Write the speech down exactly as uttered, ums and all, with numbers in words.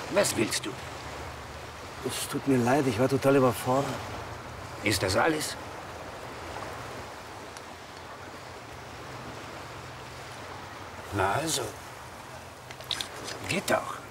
Was willst du? Es tut mir leid, ich war total überfordert. Ist das alles? Na also. Geht doch.